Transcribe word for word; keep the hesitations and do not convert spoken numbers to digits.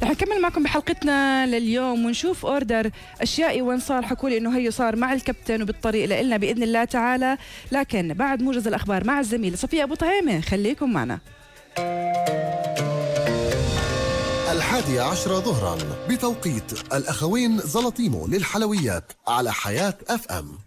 هكمل معكم بحلقتنا لليوم ونشوف اوردر اشيائي وين صار. حكوا لي انه هي صار مع الكابتن وبالطريق لنا باذن الله تعالى، لكن بعد موجز الاخبار مع الزميله صفيه ابو طهيمه. خليكم معنا. الحادية عشرة ظهرا بتوقيت الأخوين زلطيمو للحلويات على حياة أف أم.